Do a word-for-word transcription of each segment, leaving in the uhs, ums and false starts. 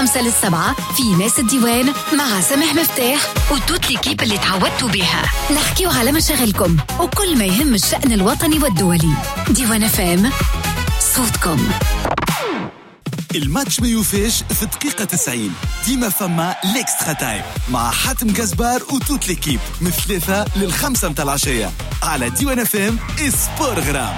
الخمسة للسبعة في ناس الديوان مع سامح مفتاح وتوت ليكيب اللي تعودتوا بها. نحكيو على مشاغلكم وكل ما يهم الشأن الوطني والدولي. ديوان فام، صوتكم. الماتش ما يوفيش في الدقيقة تسعين، ديما فما ليكسترا تايم مع حاتم جزبار وتوت ليكيب من الثلاثة للخمسة متاع العشية على ديوان فام اسبورغرام.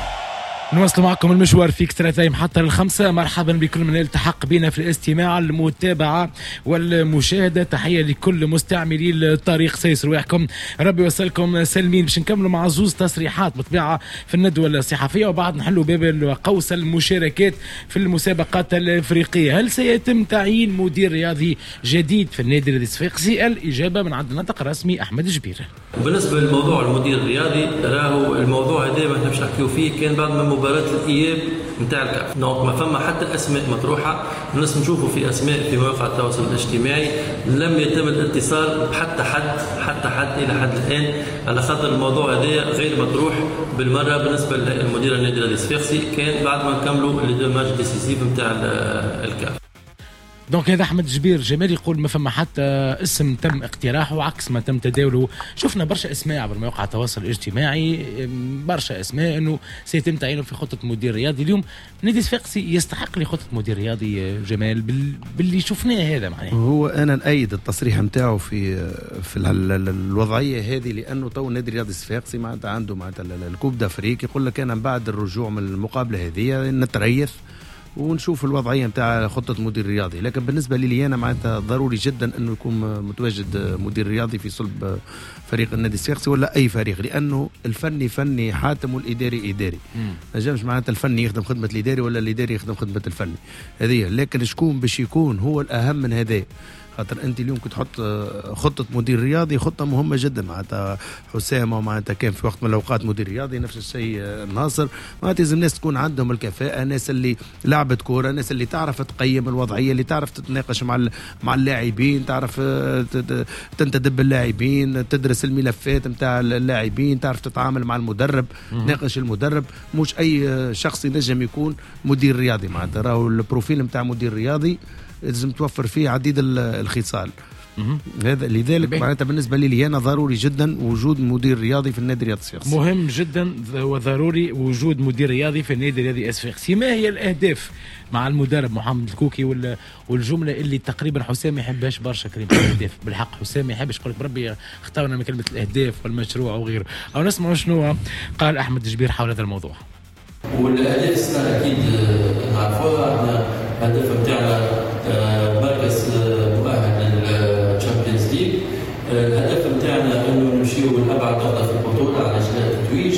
نواصل معكم المشوار في اكسترا تايم حتى للخمسة. مرحبا بكل من التحق بنا في الاستماع المتابعة والمشاهدة. تحية لكل مستعملي الطريق سيس رواحكم، ربي يوصلكم سالمين. باش نكملوا مع زوز تصريحات مطبعة في الندوة الصحفية وبعد نحلوا باب قوس المشاركات في المسابقات الافريقية. هل سيتم تعيين مدير رياضي جديد في النادي الصفاقسي؟ الإجابة من عند الناطق الرسمي أحمد جبير. بالنسبة للموضوع المدير الرياضي، راهو الموضوع هذا ما نحبش نحكيو فيه، كان بعد ما مباراة الإياب نتاع الكاف، ما فما حتى أسماء مطروحة. الناس نشوفوا في أسماء في مواقع التواصل الاجتماعي، لم يتم الاتصال بحتى حد حتى حد إلى حد الآن، على خاطر الموضوع هذا غير مطروح بالمرة. بالنسبة للمدير النادي الصفاقسي كان بعد ما نكملوا لي دو ماتش ديسيسيف نتاع الكاف. دونك هذا أحمد جبير. جمال يقول ما فما حتى اسم تم اقتراحه عكس ما تم تداوله. شفنا برشا اسماء عبر مواقع التواصل الاجتماعي، برشا اسماء انه سيتم تعيينه في خطه مدير رياضي. اليوم نادي صفاقسي يستحق لي خطه مدير رياضي جمال باللي شفناه هذا معناه. هو انا نأيد التصريح نتاعو في في الوضعيه هذه، لانه تو النادي الرياضي الصفاقسي معناتها عنده معناتها الكوب دافريك، يقول لك انا بعد الرجوع من المقابله هذه نتريث ونشوف الوضعيه نتاع خطه مدير رياضي. لكن بالنسبه لي انا معناتها ضروري جدا انه يكون متواجد مدير رياضي في صلب فريق النادي الصفاقسي ولا اي فريق، لانه الفني فني حاتم والاداري اداري. ما جامش معناتها الفني يخدم خدمه الاداري ولا الاداري يخدم خدمه الفني هذه. لكن شكون باش يكون هو الاهم من هذا؟ خاطر انت اليوم كنت تحط خطه مدير رياضي، خطه مهمه جدا. معناتها حسام ومعناتها كان في وقت من الاوقات مدير رياضي، نفس الشيء ناصر. معناتها لازم الناس تكون عندهم الكفاءه، ناس اللي لعبت كوره، ناس اللي تعرف تقيم الوضعيه، اللي تعرف تتناقش مع مع اللاعبين، تعرف تنتدب اللاعبين، تدرس الملفات نتاع اللاعبين، تعرف تتعامل مع المدرب، تناقش المدرب. مش اي شخص ينجم يكون مدير رياضي. معناتها راهو البروفيل نتاع مدير رياضي لازم توفر فيه عديد الخصال. هذا لذلك معناتها بالنسبه لي انا ضروري جدا وجود مدير رياضي في النادي الرياضي الصفاقسي. مهم جدا وضروري وجود مدير رياضي في النادي الرياضي الصفاقسي. ما هي الاهداف مع المدرب محمد الكوكي والجمله اللي تقريبا حسام ما يحبهاش برشا كريم الاهداف؟ بالحق حسام ما يحبش، يقول لك بربي اختارنا من كلمه الاهداف والمشروع وغيره. او نسمع شنو قال احمد جبير حول هذا الموضوع. والاهداف السنه اكيد نعرفوها. احنا الهدف نتاعنا مركز مؤهل للتشامبيونز ليج. الهدف نتاعنا انه نمشيو لابعد نقطه في البطوله على جهه التتويج.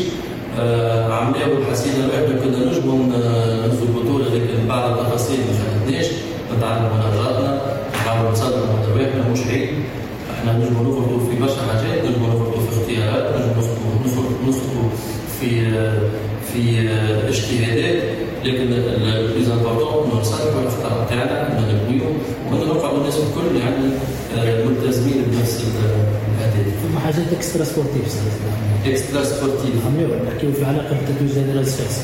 عملناه وحسينا بان كنا نجموا نفوزوا البطوله، لكن بعض التفاصيل ما فهمناش. نتعلموا من غلطنا، نحاولوا نصلحوا متابعتنا. مش عيب، احنا نجموا نفرطوا في برشا حاجات، نجموا نفرطوا في اختيارات، نجموا نفرطوا في في اجتهادات، لكن البليز امبورطون نصلحوا الاخطاء تاعنا، نبنيو ونوقعوا الناس الكل يعني ملتزمين بنفس الاهداف. ثم حاجات اكسترا سبورتيف صارت اكسترا سبورتيف نحكيو في علاقه بالتتويج النادي الصفاقسي.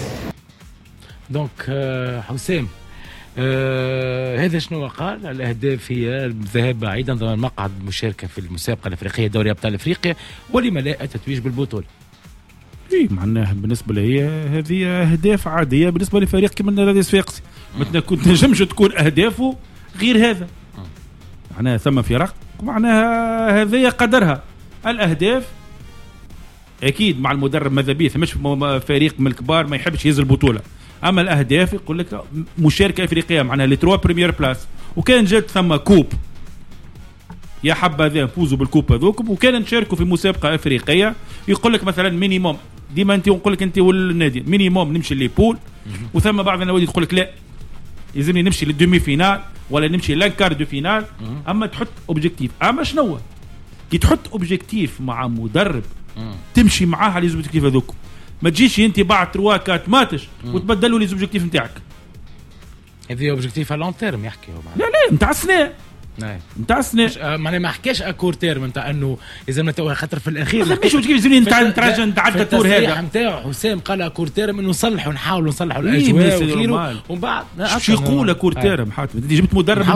دونك حسام آه هذا شنو قال؟ الاهداف هي الذهاب بعيدا ضمن مقعد المشاركه في المسابقه الافريقيه دوري ابطال افريقيا ولما لا التتويج بالبطوله. اي معناها بالنسبه لي هذه اهداف عاديه بالنسبه لفريق كما النادي الصفاقسي. ما كنت نجمش تكون اهدافه غير هذا. معناها ثم فرق معناها هذه قدرها. الاهداف اكيد مع المدرب ماذا بيه، مش فريق من الكبار ما يحبش يهز البطوله. اما الاهداف يقول لك مشاركه افريقيه معناها لي تروا بريمير بلاس، وكان جات ثم كوب يا حبذا نفوزوا بالكوب هذوك، وكان نشاركوا في مسابقه افريقيه. يقول لك مثلا مينيموم، ديما انت نقول لك انت والنادي مينيموم نمشي لي بول، وثم بعض النوادي تقول لك لا يلزمني نمشي للدومي فينال ولا نمشي لانكار دو فينال. اما تحط اوبجيكتيف. اما شنو كي تحط اوبجيكتيف مع مدرب تمشي معاه على الاوبجيكتيف هذوك، ما تجيش انت بعد تروا كات ماتش وتبدلوا لي الاوبجيكتيف نتاعك. هذه اوبجيكتيف على لون تيرم يحكي هو. لا لا نتاع السنه نعم نتاع السنه. معناها ما حكاش اكور تيرم نتاع انه اذا تو خاطر في الاخير ما حكاش يلزمني نتراجع نتعدى التور هذا نتاعو. حسام قال اكور تيرم انه نصلحوا نحاولوا نصلحوا الاجواء وغيره، ومن بعد شو يقول اكور تيرم حاتم انت جبت مدرب